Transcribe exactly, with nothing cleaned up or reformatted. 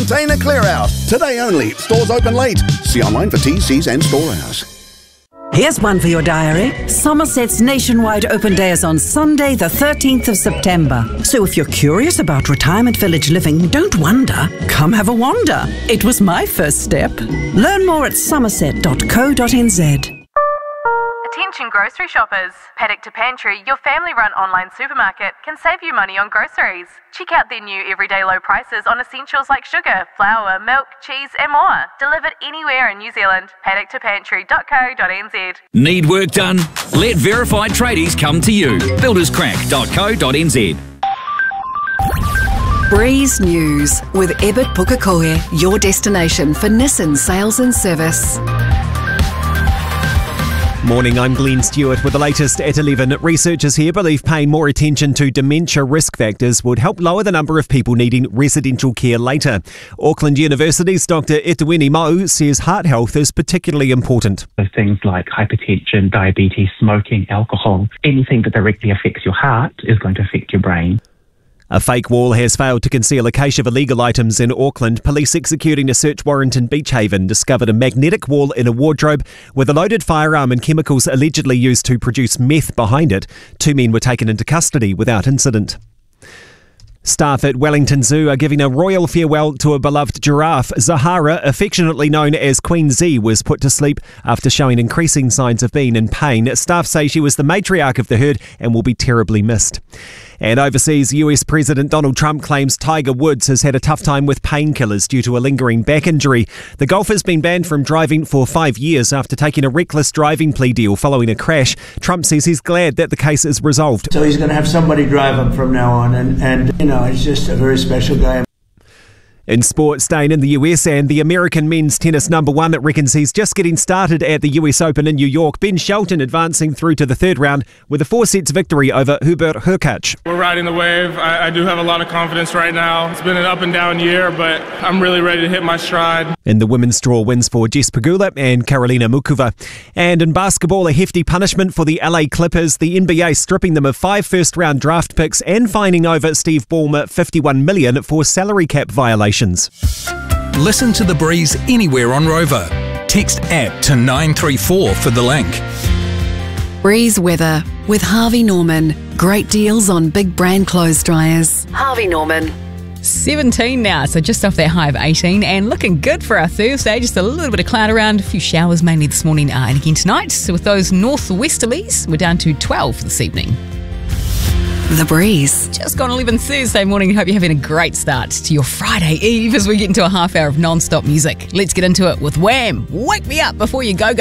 container clear out. Today only. Stores open late. See online for T Cs and store hours. Here's one for your diary. Somerset's nationwide open day is on Sunday, the thirteenth of September. So if you're curious about retirement village living, don't wonder. Come have a wander. It was my first step. Learn more at somerset dot co dot n z. Attention grocery shoppers. Paddock to Pantry, your family-run online supermarket, can save you money on groceries. Check out their new everyday low prices on essentials like sugar, flour, milk, cheese and more. Delivered anywhere in New Zealand. paddock to pantry dot co dot n z. Need work done? Let verified tradies come to you. builders crack dot co dot n z. Breeze News with Ebert Pukekohe, your destination for Nissan sales and service. Morning, I'm Glenn Stewart with the latest at eleven. Researchers here believe paying more attention to dementia risk factors would help lower the number of people needing residential care later. Auckland University's Doctor Ituini Mau says heart health is particularly important. So things like hypertension, diabetes, smoking, alcohol, anything that directly affects your heart is going to affect your brain. A fake wall has failed to conceal a cache of illegal items in Auckland. Police executing a search warrant in Beach Haven discovered a magnetic wall in a wardrobe with a loaded firearm and chemicals allegedly used to produce meth behind it. Two men were taken into custody without incident. Staff at Wellington Zoo are giving a royal farewell to a beloved giraffe. Zahara, affectionately known as Queen Z, was put to sleep after showing increasing signs of being in pain. Staff say she was the matriarch of the herd and will be terribly missed. And overseas, U S President Donald Trump claims Tiger Woods has had a tough time with painkillers due to a lingering back injury. The golfer's been banned from driving for five years after taking a reckless driving plea deal following a crash. Trump says he's glad that the case is resolved. So he's going to have somebody drive him from now on, and, and you know, it's just a very special guy. In sport, staying in the U S, and the American men's tennis number one reckons he's just getting started at the U S Open in New York. Ben Shelton advancing through to the third round with a four sets victory over Hubert Hurkacz. We're riding the wave. I, I do have a lot of confidence right now. It's been an up and down year, but I'm really ready to hit my stride. In the women's draw, wins for Jess Pegula and Karolina Mukuva. And in basketball, a hefty punishment for the L A Clippers. The N B A stripping them of five first-round draft picks and fining over Steve Ballmer fifty-one million dollars for salary cap violations. Listen to The Breeze anywhere on Rover. Text app to nine three four for the link. Breeze weather with Harvey Norman. Great deals on big brand clothes dryers. Harvey Norman. seventeen now, so just off that high of eighteen, and looking good for our Thursday. Just a little bit of cloud around, a few showers mainly this morning uh, and again tonight. So with those northwesterlies, we're down to twelve this evening. The Breeze. Just gone eleven Thursday morning. Hope you're having a great start to your Friday Eve as we get into a half hour of non-stop music. Let's get into it with Wham! Wake Me Up Before You Go Go.